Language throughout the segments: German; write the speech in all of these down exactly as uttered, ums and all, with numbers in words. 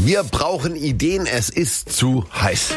Wir brauchen Ideen, es ist zu heiß.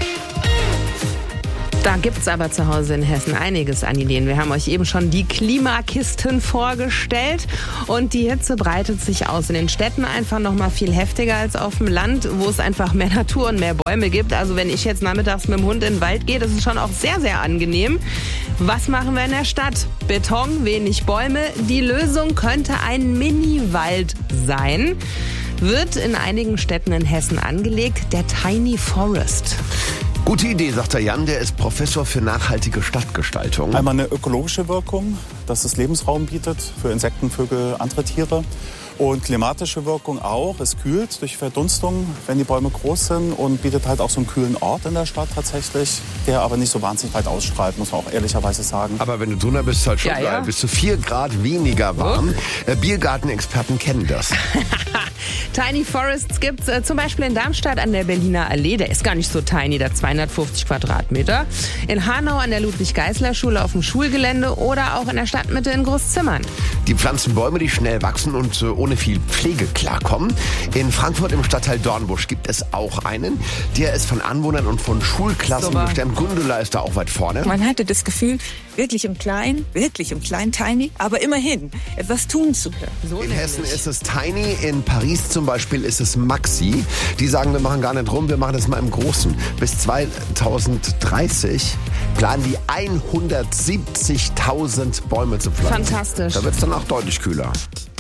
Da gibt's aber zu Hause in Hessen einiges an Ideen. Wir haben euch eben schon die Klimakisten vorgestellt und die Hitze breitet sich aus. In den Städten einfach noch mal viel heftiger als auf dem Land, wo es einfach mehr Natur und mehr Bäume gibt. Also wenn ich jetzt nachmittags mit dem Hund in den Wald gehe, das ist schon auch sehr, sehr angenehm. Was machen wir in der Stadt? Beton, wenig Bäume. Die Lösung könnte ein Mini-Wald sein. Wird in einigen Städten in Hessen angelegt, der Tiny Forest. Gute Idee, sagt der Jan, der ist Professor für nachhaltige Stadtgestaltung. Einmal eine ökologische Wirkung, dass es Lebensraum bietet für Insekten, Vögel, andere Tiere. Und klimatische Wirkung auch. Es kühlt durch Verdunstung, wenn die Bäume groß sind, und bietet halt auch so einen kühlen Ort in der Stadt tatsächlich, der aber nicht so wahnsinnig weit ausstrahlt, muss man auch ehrlicherweise sagen. Aber wenn du drunter bist, halt schon ja, geil. ja. Bis zu vier Grad weniger warm. Oh. Biergartenexperten kennen das. Tiny Forests gibt's äh, zum Beispiel in Darmstadt an der Berliner Allee. Der ist gar nicht so tiny, der zweihundertfünfzig Quadratmeter. In Hanau an der Ludwig-Geisler-Schule auf dem Schulgelände oder auch in der Stadtmitte in Großzimmern. Die pflanzen Bäume, die schnell wachsen und äh, ohne viel Pflege klarkommen. In Frankfurt im Stadtteil Dornbusch gibt es auch einen. Der ist von Anwohnern und von Schulklassen Super. bestimmt. Gundula ist da auch weit vorne. Man hatte das Gefühl, wirklich im Kleinen, wirklich im Kleinen, tiny, aber immerhin etwas tun zu können. So In nämlich. Hessen ist es Tiny, in Paris zum Beispiel ist es Maxi. Die sagen, wir machen gar nicht rum, wir machen das mal im Großen. Bis zweitausenddreißig planen die hundertsiebzigtausend Bäume zu pflanzen. Fantastisch. Da wird es dann auch deutlich kühler.